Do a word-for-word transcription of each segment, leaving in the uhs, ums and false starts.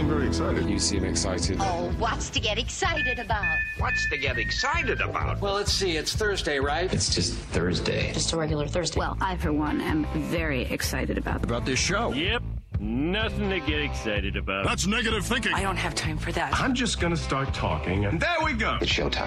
seem very excited. You seem excited. Oh, what's to get excited about? What's to get excited about? Well, let's see. It's Thursday, right? It's just Thursday. Just a regular Thursday. Well, I, for one, am very excited about About this show. Yep. Nothing to get excited about. That's negative thinking. I don't have time for that. I'm just going to start talking, and there we go. It's showtime.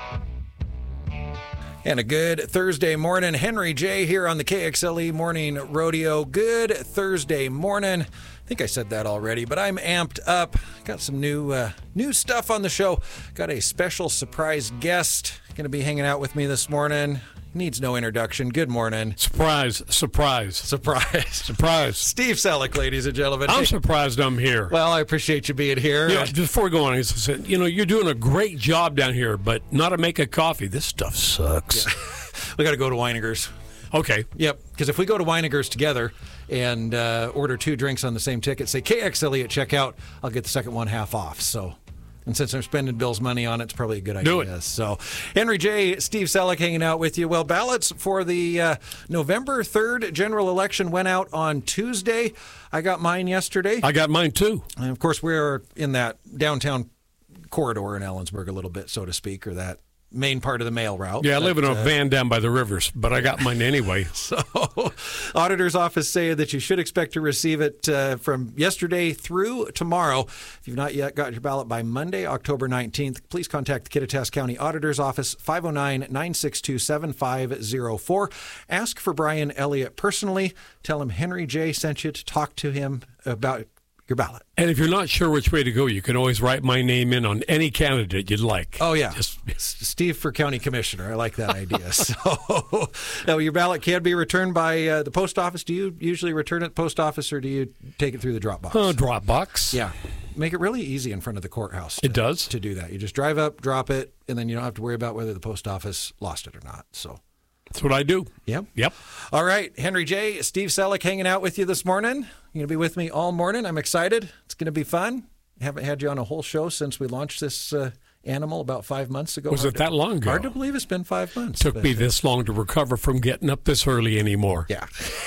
And a good Thursday morning. Henry J. here on the K X L E Morning Rodeo. Good Thursday morning. I think I said that already, but I'm amped up. Got some new uh, new stuff on the show. Got a special surprise guest going to be hanging out with me this morning. Needs no introduction. Good morning. Surprise, surprise. Surprise. Surprise. Steve Selleck, ladies and gentlemen. I'm Hey. surprised I'm here. Well, I appreciate you being here. Yeah, before we go on, I said, you know, you're doing a great job down here, but not to make a coffee. This stuff sucks. Yeah. We got to go to Weininger's. Okay. Yep, because if we go to Weininger's together and uh, order two drinks on the same ticket, say K X L E at checkout, I'll get the second one half off. So, and since I'm spending Bill's money on it, it's probably a good idea. Do it. So, Henry J., Steve Selleck hanging out with you. Well, ballots for the uh, November third general election went out on Tuesday. I got mine yesterday. I got mine too. And of course, we're in that downtown corridor in Ellensburg a little bit, so to speak, or that main part of the mail route. Yeah, I but, live in a uh, van down by the rivers, but I got mine anyway. So, auditor's office say that you should expect to receive it uh, from yesterday through tomorrow. If you've not yet got your ballot by Monday, October nineteenth, please contact the Kittitas County Auditor's Office, five oh nine, nine six two, seven five oh four. Ask for Brian Elliott personally. Tell him Henry J. sent you to talk to him about your ballot. And if you're not sure which way to go, you can always write my name in on any candidate you'd like. Oh, yeah. Just, Steve for county commissioner. I like that idea. So, now your ballot can be returned by uh, the post office. Do you usually return it at the post office, or do you take it through the drop box? uh, Dropbox. Yeah. Make it really easy in front of the courthouse. To, It does. To do that. You just drive up, drop it, and then you don't have to worry about whether the post office lost it or not. So, That's what I do. yep. Yep. All right. Henry J., Steve Selleck hanging out with you this morning. You're going to be with me all morning. I'm excited. It's going to be fun. Haven't had you on a whole show since we launched this uh, animal about five months ago. Was Hard it to- that long ago? Hard to believe it's been five months. Took but, me uh, this long to recover from getting up this early anymore. Yeah.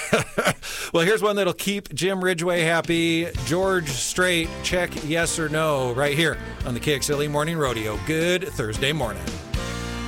Well, here's one that'll keep Jim Ridgway happy. George Strait, check yes or no, right here on the K X L E Morning Rodeo. Good Thursday morning.